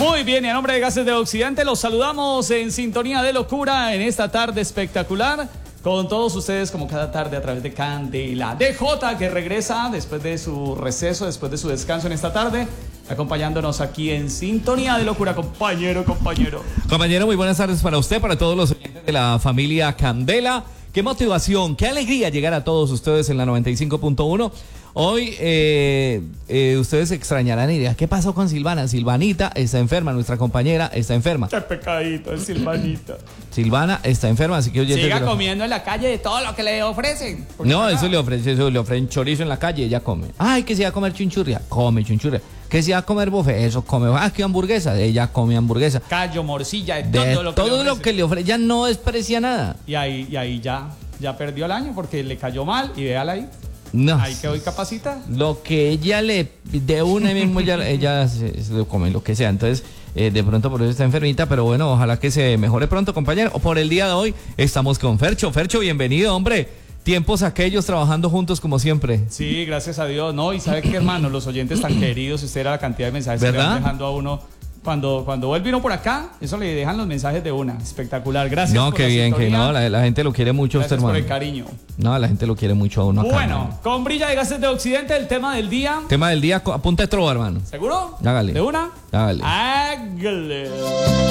Muy bien, y a nombre de Gases de Occidente los saludamos en sintonía de locura en esta tarde espectacular con todos ustedes como cada tarde a través de Candela. DJ que regresa después de su receso, después de su descanso en esta tarde, acompañándonos aquí en sintonía de locura, compañero. Compañero, muy buenas tardes para usted, para todos los oyentes de la familia Candela. Qué motivación, qué alegría llegar a todos ustedes en la 95.1. Hoy ustedes extrañarán y dirán, ¿qué pasó con Silvana? Silvanita está enferma, nuestra compañera está enferma. Qué pecadito es Silvanita. Silvana está enferma, así que siga comiendo en la calle de todo lo que le ofrecen. No, eso le ofrecen chorizo en la calle, ella come. Ay, que se va a comer chunchurria, come chunchurria. Que se va a comer buffet, eso come. Ah, que hamburguesa, ella come hamburguesa. Callo, morcilla, de todo lo que le ofrece, ella no desprecia nada. Y ahí ya perdió el año porque le cayó mal y véala ahí. No. Ahí quedó incapacita. Lo que ella le de una mismo ella se lo come, lo que sea. Entonces, de pronto por eso está enfermita, pero bueno, ojalá que se mejore pronto, compañero. Por el día de hoy estamos con Fercho. Fercho, bienvenido, hombre. Tiempos aquellos trabajando juntos como siempre. Sí, gracias a Dios. No, y sabe qué, hermano, los oyentes tan queridos, usted era la cantidad de mensajes que le van dejando a uno. Cuando vuelve uno por acá, eso le dejan los mensajes de una. Espectacular, gracias. No, qué bien, que no, la gente lo quiere mucho a usted, hermano. Gracias por el cariño. No, la gente lo quiere mucho a uno acá. Bueno, hermano. con Brilla de Gases de Occidente, el tema del día. Tema del día, apunta de trova, hermano. ¿Seguro? Hágale. ¿De una? Hágale. Hágale.